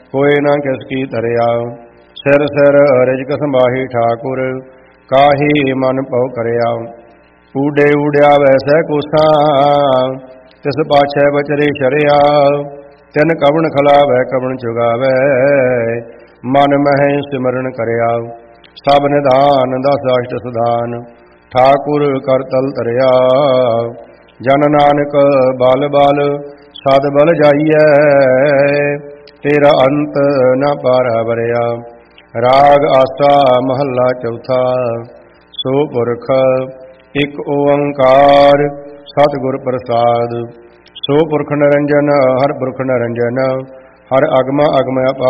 कोई न किसकी तरिया। सिर सिर रिजक संभाही ठाकुर, काहे मन पौ करया। ऊडे ऊड़िया वैसै कोसा, तिस पाछै बचरे शरिया। तिन कवण खलावै कवण चुगावै, मन मह सिमरन करया। सब निधान दस अष्ट सुधान, ठाकुर कर तल तरया। जन नानक बल बल सद बल जाइयै, तेरा अंत न पारा बरया। राग आसा महला चौथा। सो पुरख एक ओंकार, सतगुर प्रसाद। सो पुरख निरंजन हर पुरख निरंजन, हर अगम अगम